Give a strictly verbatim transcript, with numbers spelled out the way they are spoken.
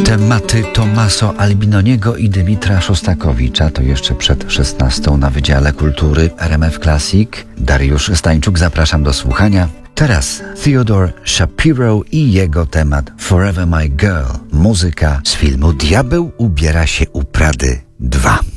Tematy Tommaso Albinoniego i Dymitra Szostakowicza to jeszcze przed szesnastą na Wydziale Kultury R M F Classic. Dariusz Stańczuk, zapraszam do słuchania. Teraz Theodore Shapiro i jego temat Forever My Girl, muzyka z filmu Diabeł ubiera się u Prady dwa.